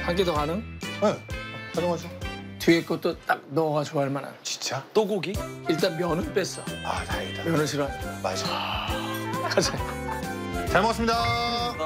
한 개 더 가능? 네, 가능하죠. 뒤에 것도 딱 너가 좋아할 만한. 진짜? 또 고기? 일단 면은 뺐어. 아, 다행이다. 면은 싫어하는. 맞아. 가자. 잘 먹었습니다.